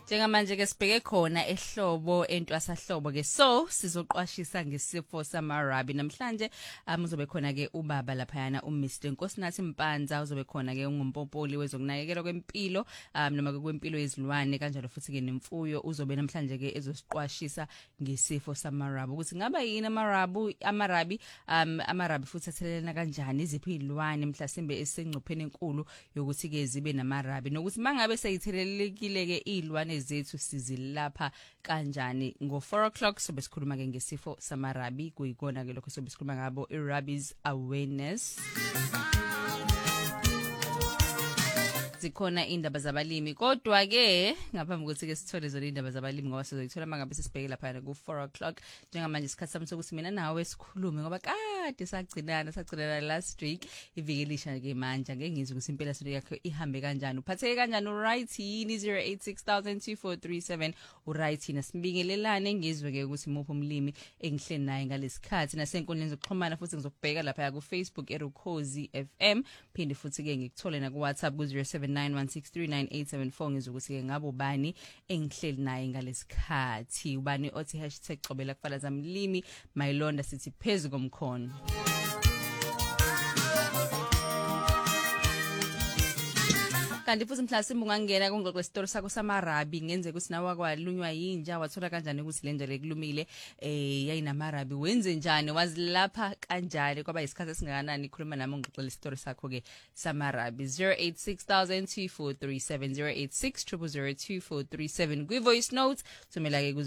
Njengamanje ke sibheke khona ehlobo entwasahlobo ke so sizoqwashisa ngesifo samarabi namhlanje uzobe khona ke ubaba laphayana uMr Nkosinathi Mpanza uzobe khona ke ungumpompoli wezokunakekelwa kwempilo noma kwempilo yezilwane kanjalo futhi ke nemfuyo uzobe namhlanje ke ezosiqwashisa ngesifo samarabi ukuthi ngaba yini amarabi futhi athelelana kanjani iziphi izilwane mhlasimbe esengcupheni enkulu yokuthi ke zibe namarabi nokuthi mangabe seyithelelekile ke izilwane zethu sizilapha kanjani ngo 4 o'clock sobe sikhuluma ke ngesifo samarabi kuyikona ke lokho sobe sikhuluma ngabo i-rabies awareness. Zikhona indaba zabalimi kodwa ke ngaphambi kokuthi ke sithole zona indaba zabalimi ngoba sizoyithola mangabe sisibheke lapha ku 4 o'clock njengamanje isikhathi sami sokuthi mina nawe sikhulume ngoba kade sagcinana last week ivikilisha ke manje ngeke ngizwe ukuthi impela sonto yakho ihambe kanjani uphatheke kanjani right yini 08602437 uright yini sibingelelane ngizwe ke ukuthi muphi umlimi engihleli naye ngalesikhathi nasenkundleni zokuxhumana futhi ngizokubheka lapha ku Facebook eRukhozi FM phinde futhi ke ngikuthole na ku WhatsApp ku 0791639874 ngizokuthi ke ngabo bani engihleli naye ngalesikhathi ubani othi #cobela kufalaza mlimi mayilonda sithi phezulu komkhono. Kanti futhi mhlasimbe ungangena kungxoxo story sakho samarabi ngenze ukuthi nawe akwalunywa yinja wathola kanjani ukuthi le nja lekulumile yayinamarabi wenze njani wazilapha kanjani kwaba isikhathi esingakanani ikhuluma nami ungxoxo le story sakho ke samarabi 0860002437 kwi voice note thumela ke ku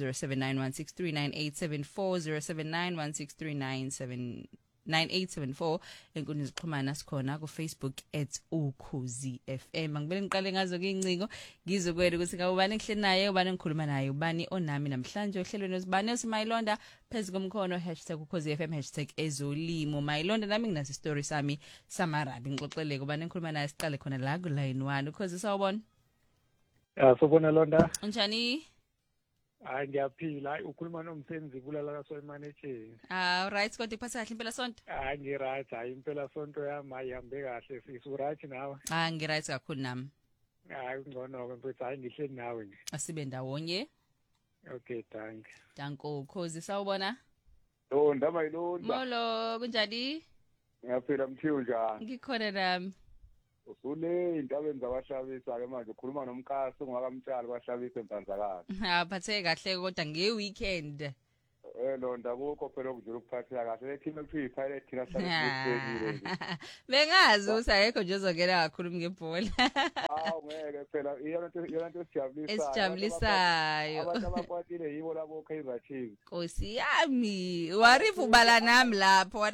0791639874 079163979874 enkundleni zokuxhumana sikhona ku Facebook @ukhozi FM ngibele ngiqale ngazo ke incingo ngizokwela ukuthi ngawubani ngihleli naye ubani ngikhuluma naye ubani onami namhlanje ohlelweni osibane usimayilonda phezulu komkhono #ukhozi FM #ezolimo mayilonda nami nginaso story sami samarabi ngixoxeleke ubani ngikhuluma naye siqale khona la ku line 1 ukhozi sawubona sobona Londa unjani ngiyaphila ukhuluma nomsebenzi kulala kaSoyimanetsheni right kodwa iphatha kahle impela sonto ngiright hayi impela sonto yami ayihambe kahle sisu right nawe ngiright kakhulu nami ngcono ke mfethu hayi ngihleli nawe nje asibe ndawonye okay danko ukhozi sawubona ndaba yilonda molo kunjani ngiyaphila mthiyo njani ngikhona nami usule intabeni zabashabisa ke manje ukhuluma nomkasi ongakamtshali bashabisa empanzakala phatheke kahle kodwa ngeweekend Londa kukho phela okujula ukuphatheka kahle lekhime kuthiwa ipilot thina sasikubekile bengazi usayekho nje uzongena kakhuluma ngebhola ngeke phela iyona nto esijabulisayo abantu abakwatile yibo labo Kaizer Chiefs Nkosi yami warifu bala nami lapho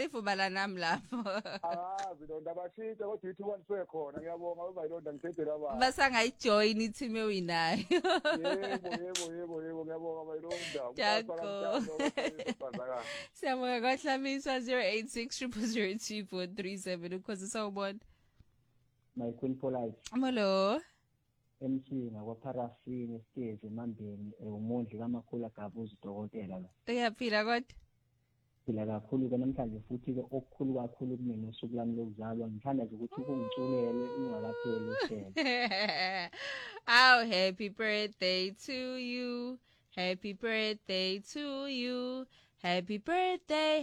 Londa bashintsha kodwa ithuba liswe khona ngiyabonga ngoba Londa ngithethela abantu basangayijoin i-team ewinayo yebo ngiyabonga Londa Danko Siyabonga kwahlamiswa 0860002437 ukhozi sawubona My Queen Polite Molo emshinga kwaParafini stage emambeni umondli kaMakhula Gabuzi dokotela la uyaphila kodwa phila kakhulu ke namhlanje futhi ke okukhulu kakhulu kumina usuku lami lokuzalwa ngithanda nje ukuthi ungiculele ungakapheli uhlelo happy birthday to you Happy birthday to you. Happy birthday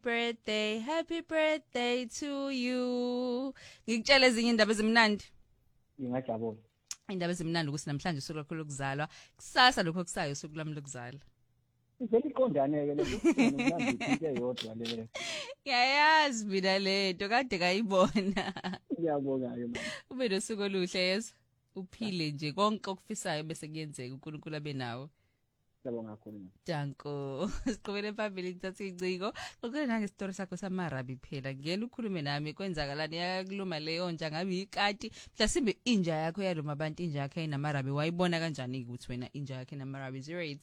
to you. Ngikutshela ezinye indaba ezimnandi. Ngingajabula. Indaba ezimnandi ukuthi namhlanje usuku lakho lokuzalwa. Kusasa lokho kusayo usuku lami lokuzalwa. Ngeliqondane ke lokho yodwa le. Yayazi mina lento kade kayibona. Ngiyabonga ke mama. Ube nosuku oluhle yesa. Uphile nje konke okufisayo bese kuyenzeka uNkulunkulu abe nawe. Ngiyabonga kakhulu. Danko. Siqhubele phambili ngithatha inciko. Ngokuthi nangesitory sakho samarabi phela. Ngiyela ukhulume nami kwenzakalani yakuluma leyo nja ngabe ikati. Mhlasimbe inja yakho yaluma abantu inja yakhe inamarabi wayibona kanjani ukuthi wena inja yakhe inamarabi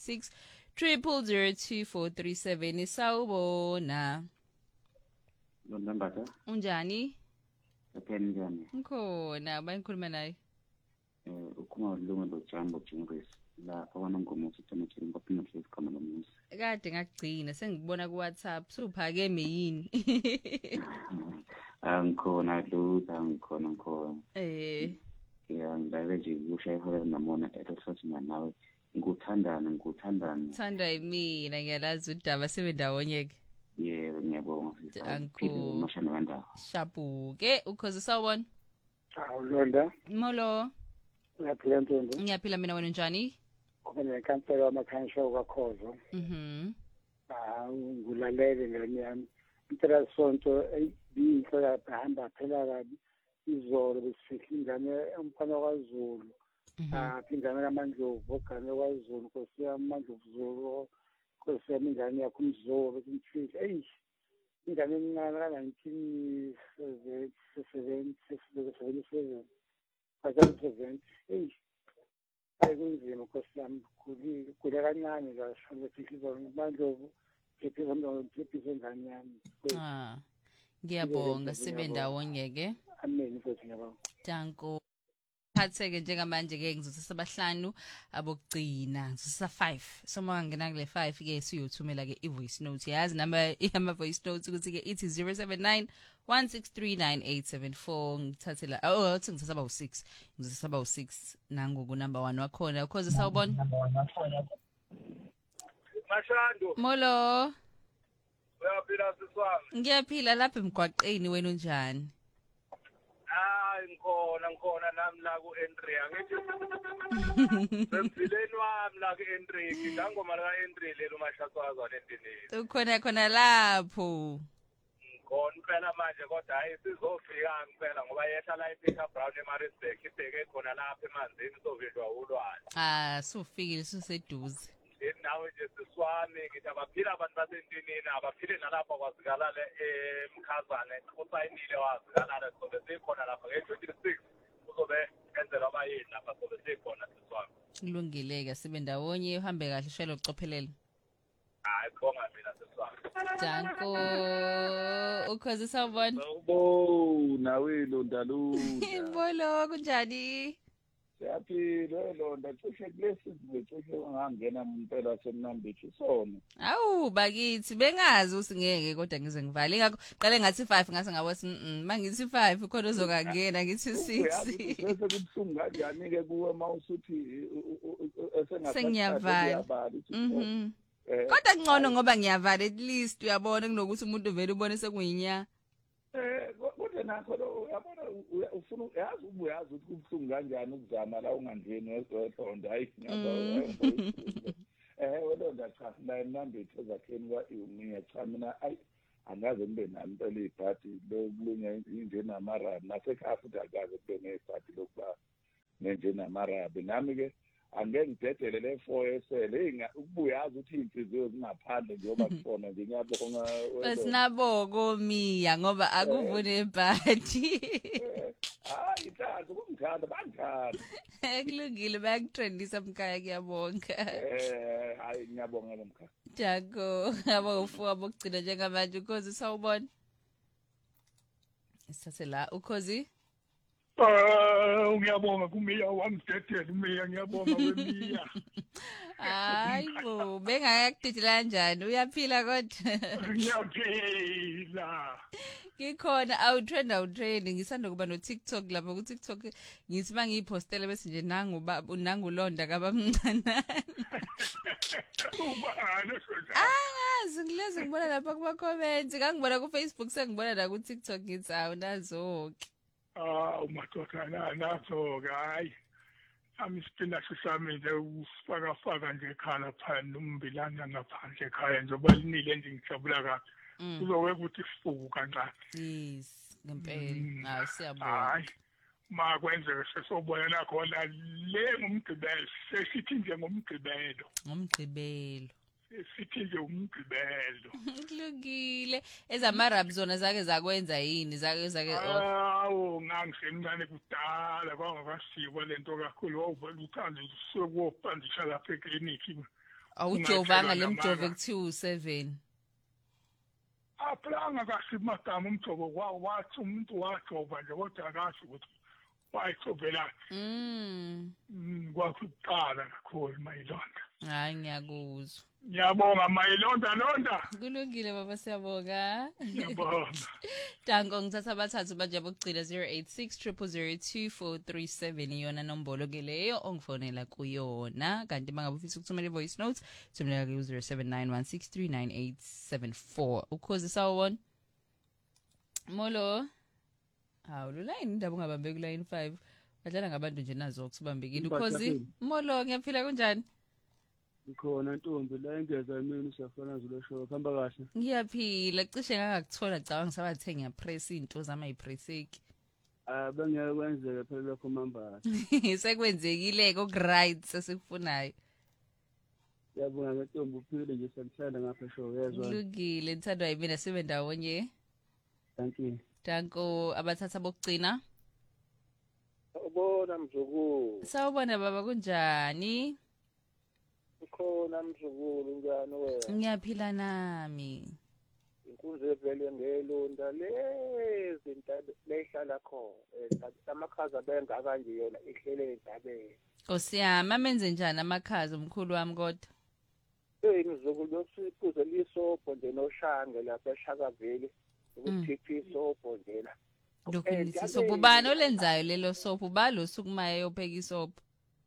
0860002437 sawubona. Nonambata. Unjani? Njani? Ngikhona bayikhuluma naye. Ukhuluma lo Jambo Jingris. La abana ngomuso uThemetheni ngophina sikhona lomuso kade ngagcina sengibona ku WhatsApp suphakeme yini Angikhona Luza ngikhona ya ngake nje kusho ihora namona ethi nawe ngikuthandana Thanda yimina ngiyalazi udaba sebendawonye ke. yebo ngiyabonga Uncle mashana kandawo Shabuke ukhozi sawubona. Awulonda Molo. uyaphila ntombi Ngiyaphila mina wena njani? kube nekhansela wamakhansha kakhozo ngulalele ngani yami impela sonto biyinhlo yapha phela kabi izolo besifihla ingane umfana kwaZulu ingane kaMandlovu ogane kwaZulu Nkosi yami Mandlovu Zulu Nkosi yami ingane yakho umZulu kumfihla ingane encane ka 1977 ayinzima Nkosi yami kule kancane kasho fihla Mandlovu phephizo ngane yami ngiyabonga sebendawonye ke. amen Nkosi ngiyabonga Danko. Phatheke njengamanje ke ngizothatha abahlanu abokugcina ngizothatha 5 soma ngena kule 5 ke siyothumela ke ivoice note yazi number yama voice note ukuthi ke ithi 0791639874 ngithathela uthi ngithatha aba u6 ngizothatha aba u6 nangoku number 1 wakhona ukhoze sawubona Mashando Molo uyaphila siswami ngiyaphila lapha emgwaqeni wena unjani ngikhona nami la ku Henry angithi semphileni wami la ku Henry ngangoma la Henry lelo mashaqwaza lendinini khona lapho khona impela manje kodwa hayi sizofika impela ngoba yehla la iPicker Brown eMaritzburg ibheke khona lapha emanzini sovinjwa ulwandle sufikile suseduze nawe nje siswami ngithi abaphila abantu basendinini abaphile nalapha kwazikalale eMkhazane usayinile wazikalale sobe sikhona lapha nge-26 uzobe enzela abayini lapha sobe sikhona siswami kulungileke sibe ndawonye uhambe kahle shelo ucophelele hayi khonga mina siswami Danko ukhoze sawubona nawe Londalunda Molo kunjani siyaphila Londa cishe kulesizwe cishe ungangena impela semnambithi sona awu bakithi bengazi usingeke kodwa ngize ngivale ingakho qale ngathi 5 ngase ngabothi mangithi 5 khona uzokangena ngithi 6 bese kubhlungu kanjani ke kuwe mawusuthi sengiyavala kodwa ngcono ngoba ngiyavala at least uyabona kunokuthi umuntu vele ubone sekuyinya kodwa nakho lo yabona ufuna uyazi ukuthi kubhlungu kanjani ukuzama la ungangeni weZonda hayi ngiyabona Londa cha la inambithi ezakheni kwa cha mina angaze ngibe nami impela ibhadi lokulunya inje namarabhi nasekhaya futhi akaze kube nebhadi lokuba nenje namarabhi nami ke angeke ngidedele le 4 esele ukubuyazi ukuthi inhliziyo zingaphandle njengoba kufona nje ngiyabonga Besinaboko miya ngoba akuvune ibhadi hayi thanda kumthanda bangithanda kulungile bayakutrendisa mkhaya kuyabonga hayi ngiyabonga lomkhaya Danko abafuwa bokugcina njengamanje ukhozi sawubona Isithathe la ukhozi ngiyabonga kumiya wamdedela umiya ngiyabonga kwemiya hayibo bengakudidila kanjani uyaphila kodwa ngiyaphila ngikhona awutrend ngisanda kuba no TikTok lapha ku TikTok ngithi mangiyipostele bese nje nangulonda kabamncane ngileze ngibona lapha kuma comments ngangibona ku Facebook sengibona la ku TikTok ngithi awunazoke umadodana nazo-ke hayi sami isipinatshi sami nje usifaka nje ekhala phandle umbilana ngaphandle ekhaya njengoba linile nje ngijabula kabi kuzoke ukuthi sifuku kancane yes ngempela hayi siyabona hayi ma kwenzeke sesobona khona le ngumgqibelo sesithi nje ngomgqibelo sithi nje umgqibelo kulungile ezamarabs zona zake zakwenza yini zake awu ngangisemncane kudala kwangakasikwa lento kakhulu wawuvela uthanda sokupandisha lapha ekliniki awujovanga lemjove kuthiwa u7 aphanga kahle madama umjovo wathi umuntu wajova nje kodwa akazi ukuthi wayijovela kwakuqala kakhulu mayilonda Hayi ngiyakuzwa. Ngiyabonga mayilonda. Kulungile baba siyabonga. Ngiyabonga. Danko ngithatha abathathu manje abokugcina 0860002437 iyona nombolo ke leyo ongifonela kuyona kanti mangabe ufisa ukuthumela ivoice note thumela ku 0791639874 ukhozi sawubona Molo lu line indaba ungabambe ku line 5 badlala ngabantu nje nazo ukusibambekile ukhozi Molo ngiyaphila kanjani Ikhona ntombi la engeza mina usiyafana zule show hamba kahle Ngiyaphila cishe ngakuthola cawa ngisabathe ngiyapress into zama ipresseki bengeke kwenzeke phela lokho mambala sekwenzekile ko right sesikufunayo Yabonga ntombi uphile nje siyakuthanda ngapha show yezwa Kulungile ngithandwa yimina sibe ndawonye Thank you Danko abathatha bokugcina Ubona mzukulu. Sawubona baba kunjani Ukhona mzukulu njani wena? Ngiyaphila nami Inkunzi vele ngelonda lezi intabe lehlala khona. Amakhaza benga kanje yona ihlele entabeni. Osiyama amenze njani amakhazi omkhulu wami kodwa Mzukulu yosiphuze lisobho nje noshange lapha eShakaveli. Ukuphiphi isobho njena. Lokho sopo bani olenzayo lelo sopo balo sukumaye yopheka isopo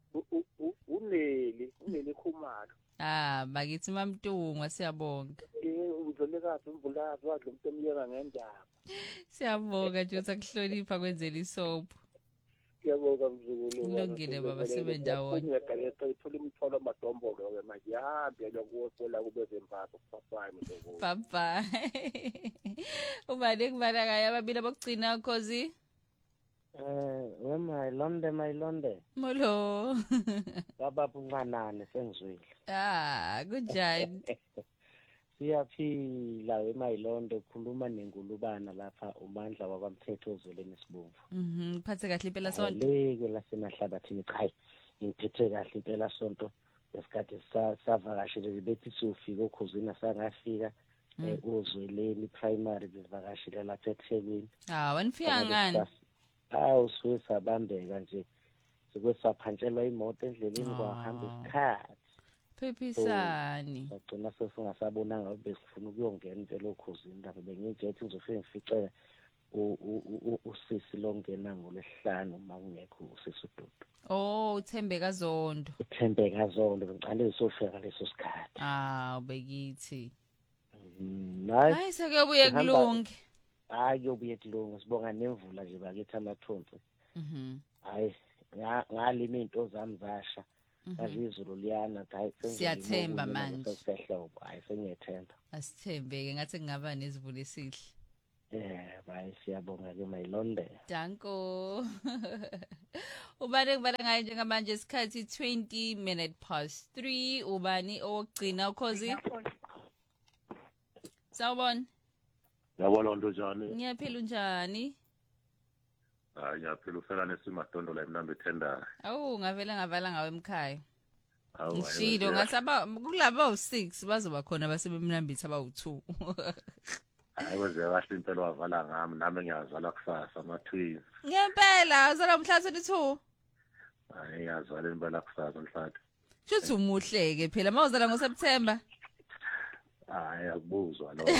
Uneli Khumalo bakithi mamntungwa siyabonga umdlolekazi umvulazi wadla umuntu emyeka ngendaba siyabonga nje ukuhlonipha kwenzela isopo Ngiyabonga mzukulu kulungile baba sibe ndawonye ngiyaqala ithola imitholo amadombolo ke manje yahambe lokuwola kube zempapha kupapayi mzukulu bye ubani kubana kaya ababili abokugcina ukhozi Mayilonde Molo baba buncanane sengizwile kunjani Siyaphila weMayilonde ukhuluma nengulubana lapha uMandla wakwamthetho ozoleni sibomvu Phathe kahle impela sonto leke lasemahlabathini cha ngiphethe kahle impela sonto esikade savakashile bethi siyofika okhuzini sangafika uzweleni primary bevakashile lapha eThekwini wanifika ngani usuke sabambeka nje sikwesaphantshelwa imoto endleleni kwahamba isikhathi Phephisani sagcina sesingasabonanga besifuna ukuyongena impela okhuzini lapha bengijethi ngizofike ngifice usisi longena ngolesihlanu uma kungekho usisi uDudu uThembeka Zondo ngicale sofika leso sikhathi ubekithi hayi sekuyobuye kulunge kuyobuye kulunge sibonga nemvula nje bakithi amathonsi hayi ngalima into zami zasha izulu liyana hayi siyathemba manje sehlobo hayi sengiyethemba asithembeke ngathi kungaba nezivuno esihle bayi siyabonga ke Mayilonde Danko ubani kubala ngaye njengamanje isikhathi 3:20 ubani owugcina ukhozi Sawubona Yabona nto njani Ngiyaphila unjani ngiyaphila ufela nesimadondo la emnambe tender ngavela ngavala ngawe emkhaya Ngishilo ngasaba kulabo 6 bazoba khona basebemnambithi abawu2 hayi kwenze kahle impela wavala ngami nami ngiyazala kusasa ama-twins ngempela uzala mhla 22 hayi ngiyazala impela kusasa mhlaka Shuthi umuhleke phela mawuzala ngoSeptember hayi akubuzwa lo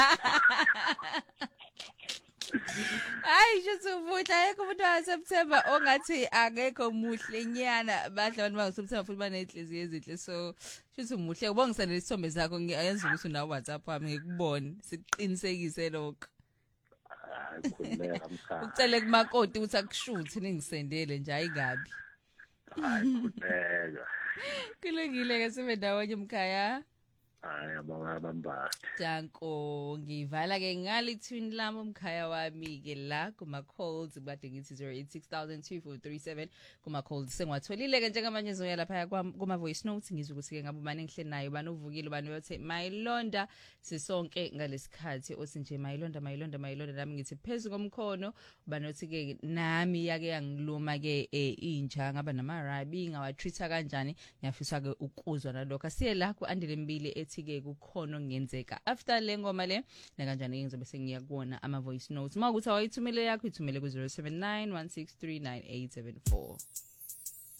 Hayi shuthi umuhle ayekho umuntu waSeptember ongathi akekho muhle nyana badla abantu baSeptember futhi banenhliziyo ezinhle so shuthi umuhle ubongisele isithombe zakho ngiyayenza ukuthi una WhatsApp wami ngikubone siqinisekise lokho hayi khuleka mkhaya ucele kumakoti ukuthi akushuthi ningisendele nje ayikabi hayi khuleka kulungile ke sibe ndawonye emkhaya hayi abanga bambathe Danko ngivala ke ngalithini lami umkhaya wami ke la kuma calls bade ngithi 0860002437 kuma calls sengwatholile ke njengamanje zoya lapha kuma voice notes ngizokuthi ke ngabe manje ngihle nayo banovukile bani uyothe Mayilonda sisonke ngalesikhathi othi nje Mayilonda nami ngithi phezulu komkhono banothi ke nami yake yangiluma ke inja ngaba namarabi ngawatreata kanjani ngiyafisa ke ukuzwa nalokho siye la ku andile mbili ethi-ke kukhona okungenzeka after le ngoma le nakanjani ngizobe sengiyakubona ama voice notes mawukuthi awayithumele yakho ithumele ku 0791639874